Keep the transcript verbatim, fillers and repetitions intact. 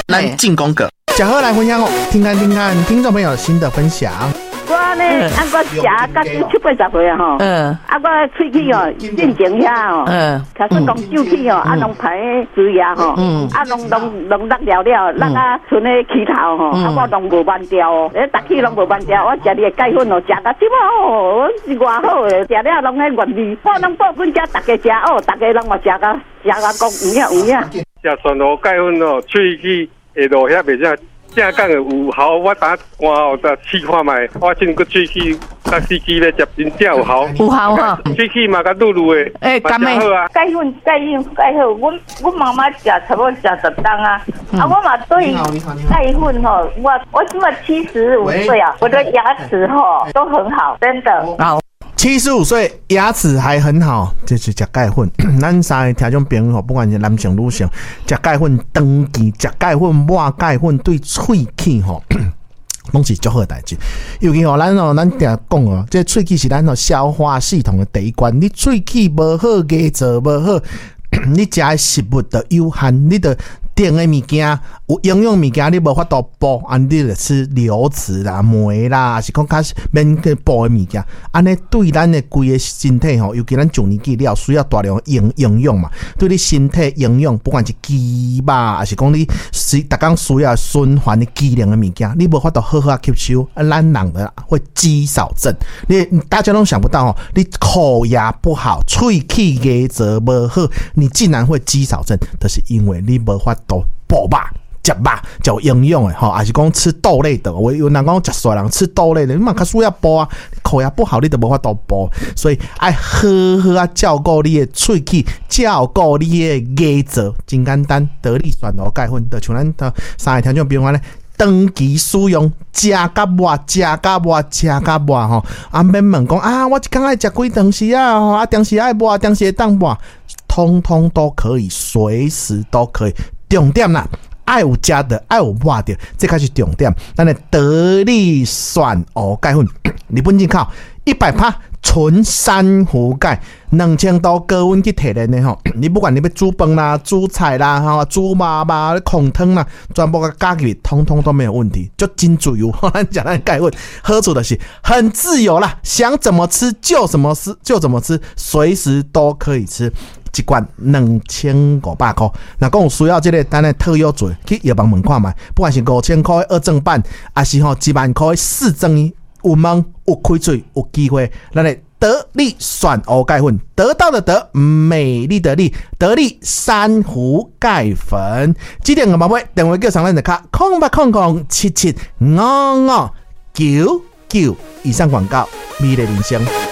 咱进攻个， 小贺来分享哦，听看听看听众朋友新的分享。 我呢，啊，我食到七八十岁啊吼，嗯，啊，我喙齿哦，进前遐哦，嗯，开始讲酒气哦，啊，拢排蛀牙吼，嗯，啊，拢拢拢落了了，落啊，剩个气头吼，啊，我拢无慢掉哦，诶，逐气拢无慢掉，我食你的钙粉哦，食到即么哦，是偌好诶，食了拢迄原味，我拢报阮家逐个食哦，逐个拢嘛食甲食甲讲有影有影。 食酸露钙粉哦，喙齿会落遐袂啥。正讲的有效，我打关后再试看卖，我真个喙齿甲司机咧接真正有效， 有效哈， 喙齿嘛甲露露的， 诶，甘美好啊。 钙粉钙粉钙好，我我妈妈食差不多食十担啊，啊，我嘛对钙粉吼，我我今嘛七十五岁啊，我的牙齿吼都很好，真的。 好。 七十五岁牙齿还很好，这是吃钙粉。咱三个听众朋友，不管是男性女性，吃钙粉长期吃钙粉、抹钙粉对喙齿吼，拢是足好代志。尤其吼，咱吼，咱定讲哦，这喙齿是咱吼消化系统的第一关。你喙齿无好，牙做无好，你食的食物就有限，你的。甜的物件有营养物件，你无法度补，安你就吃流质啦、梅啦，还是讲较免去补的物件，安尼对咱的规个身体吼，尤其咱上年纪了，需要大量营营养嘛，对你身体营养，不管是肌肉，还是讲你是逐工需要循环的机能的物件，你无法度好好吸收，啊，咱人的会肌少症。你大家都想不到哦，你口牙不好，喙齿牙舌无好，你竟然会肌少症，就是因为你无法。都补肉、食肉就有营养的吼，还是讲吃豆类的。我有人讲食素人吃豆类的，你嘛较需要补啊。口牙不好，你就无法度补，所以爱好好啊照顾你的喙齿，照顾你的牙舌，真简单。得力酸露钙粉，就像咱三个听众朋友咧。长期使用，食甲热，食甲热，食甲热吼，啊免问讲啊，我一天爱食几顿时啊，吼啊，当时爱热，当时会当热，通通都可以，随时都可以。重点啦，爱有食的，爱有热的，这才是重点。咱的得力酸蚵钙粉，日本进口一百趴纯珊瑚钙，两千度高温去提炼的吼。你不管你要煮饭啦、煮菜啦、吼煮麻麻、控汤啦，全部加进去，通通都没有问题，就真自由。咱讲咱钙粉，喝出的是很自由啦，想怎么吃就怎么吃，就怎么吃，随时都可以吃。一罐两千五百块，那讲有需要这个咱的特优罪，去药房问看卖，不管是五千块二正版，还是吼一万块四正一，有问有开嘴有机会，咱的得力酸蚵钙粉，得到的得，美丽的丽，得力珊瑚钙粉，几点个宝贝？电话叫上咱的卡，空八空空七七五五九九。以上广告，美丽人生。